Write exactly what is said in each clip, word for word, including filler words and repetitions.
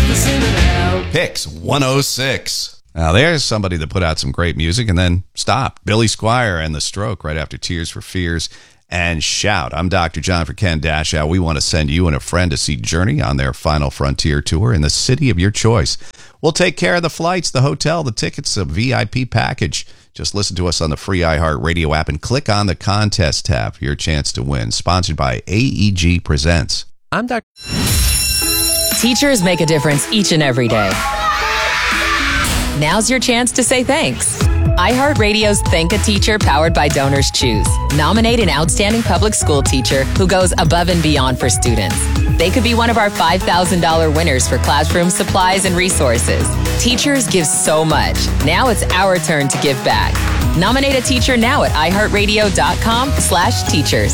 Picks one oh six. Now, there's somebody that put out some great music and then stopped. Billy Squier and The Stroke right after Tears for Fears and Shout. I'm Doctor John for Ken Dashow. We want to send you and a friend to see Journey on their Final Frontier tour in the city of your choice. We'll take care of the flights, the hotel, the tickets, a V I P package. Just listen to us on the free iHeartRadio app and click on the contest tab for your chance to win. Sponsored by A E G Presents. I'm Doctor Teachers make a difference each and every day. Now's your chance to say thanks. iHeartRadio's Thank a Teacher powered by Donors Choose. Nominate an outstanding public school teacher who goes above and beyond for students. They could be one of our five thousand dollars winners for classroom supplies and resources. Teachers give so much. Now it's our turn to give back. Nominate a teacher now at iHeartRadio.com slash teachers.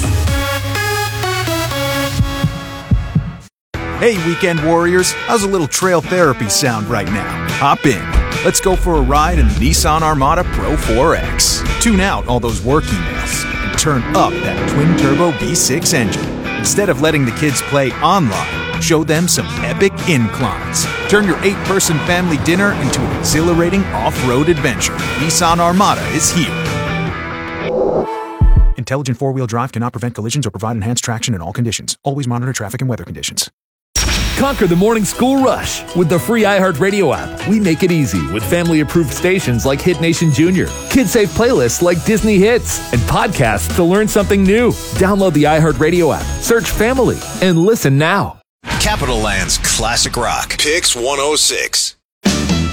Hey, weekend warriors, how's a little trail therapy sound right now? Hop in. Let's go for a ride in the Nissan Armada Pro four X. Tune out all those work emails and turn up that twin-turbo V six engine. Instead of letting the kids play online, show them some epic inclines. Turn your eight-person family dinner into an exhilarating off-road adventure. Nissan Armada is here. Intelligent four-wheel drive cannot prevent collisions or provide enhanced traction in all conditions. Always monitor traffic and weather conditions. Conquer the morning school rush with the free iHeartRadio app. We make it easy with family-approved stations like Hit Nation Junior, kid-safe playlists like Disney Hits, and podcasts to learn something new. Download the iHeartRadio app, search Family, and listen now. Capital Land's Classic Rock. Picks one oh six.